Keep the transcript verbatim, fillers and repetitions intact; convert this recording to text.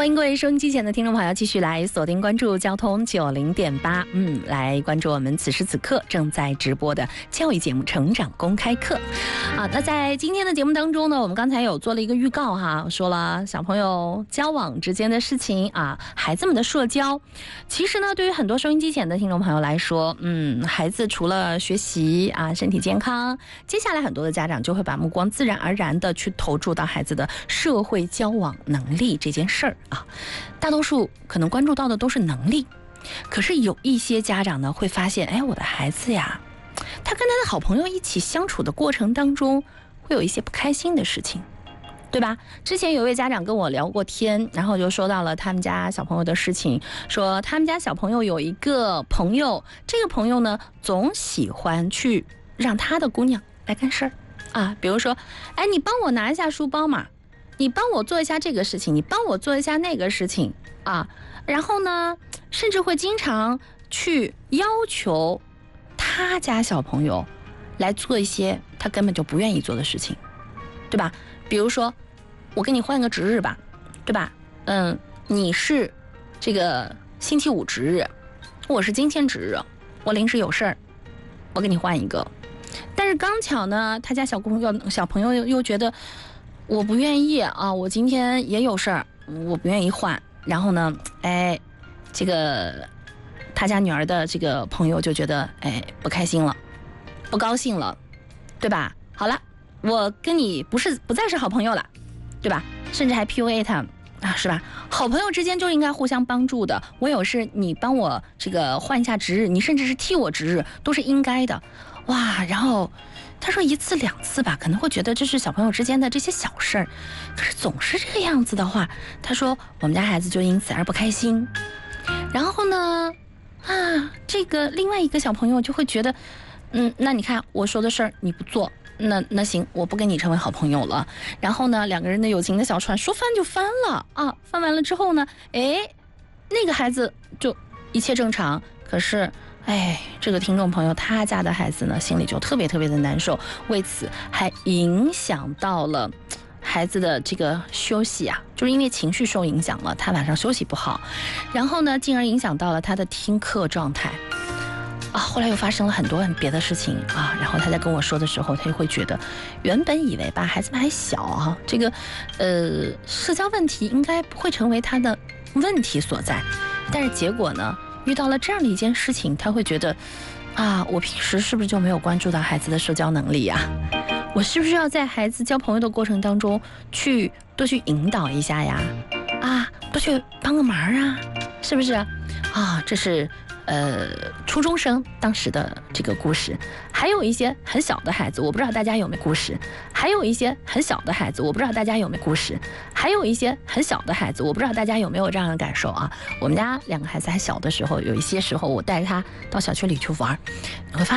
欢迎各位收音机前的听众朋友继续来锁定关注交通九零点八，嗯，来关注我们此时此刻正在直播的教育节目《成长公开课》啊。那在今天的节目当中呢，我们刚才有做了一个预告哈，说了小朋友交往之间的事情啊，孩子们的社交。其实呢，对于很多收音机前的听众朋友来说，嗯，孩子除了学习啊、身体健康，接下来很多的家长就会把目光自然而然的去投注到孩子的社会交往能力这件事儿啊。大多数可能关注到的都是能力，可是有一些家长呢会发现，哎，我的孩子呀，他跟他的好朋友一起相处的过程当中，会有一些不开心的事情，对吧？之前有一位家长跟我聊过天，然后就说到了他们家小朋友的事情，说他们家小朋友有一个朋友，这个朋友呢总喜欢去让他的姑娘来干事儿啊，比如说，哎，你帮我拿一下书包嘛，你帮我做一下这个事情，你帮我做一下那个事情啊，然后呢，甚至会经常去要求他家小朋友来做一些他根本就不愿意做的事情，对吧？比如说，我跟你换个值日吧，对吧？嗯，你是这个星期五值日，我是今天值日，我临时有事儿，我跟你换一个。但是刚巧呢，他家小朋友小朋友又觉得我不愿意啊，我今天也有事儿，我不愿意换。然后呢，哎，这个他家女儿的这个朋友就觉得哎不开心了，不高兴了，对吧？好了，我跟你不是不再是好朋友了，对吧？甚至还 P U A 他啊，是吧？好朋友之间就应该互相帮助的，我有事你帮我这个换一下值日，你甚至是替我值日，都是应该的。哇，然后他说一次两次吧，可能会觉得这是小朋友之间的这些小事儿，可是总是这个样子的话，他说我们家孩子就因此而不开心。然后呢，啊，这个另外一个小朋友就会觉得，嗯，那你看我说的事儿你不做，那那行，我不跟你成为好朋友了。然后呢，两个人的友情的小船说翻就翻了啊，翻完了之后呢，哎，那个孩子就一切正常，可是哎，这个听众朋友他家的孩子呢，心里就特别特别的难受，为此还影响到了孩子的这个休息啊，就是因为情绪受影响了，他晚上休息不好，然后呢，进而影响到了他的听课状态啊。后来又发生了很多很别的事情啊，然后他在跟我说的时候，他就会觉得，原本以为吧，孩子们还小啊，这个呃社交问题应该不会成为他的问题所在，但是结果呢？遇到了这样的一件事情，他会觉得啊，我平时是不是就没有关注到孩子的社交能力呀？我是不是要在孩子交朋友的过程当中去多去引导一下呀？啊，多去帮个忙啊，是不是啊？这是呃初中生当时的这个故事。还有一些很小的孩子，我不知道大家有没有故事，还有一些很小的孩子，我不知道大家有没有故事，还有一些很小的孩子，我不知道大家有没有这样的感受啊？我们家两个孩子还小的时候，有一些时候我带着他到小区里去玩，你会发现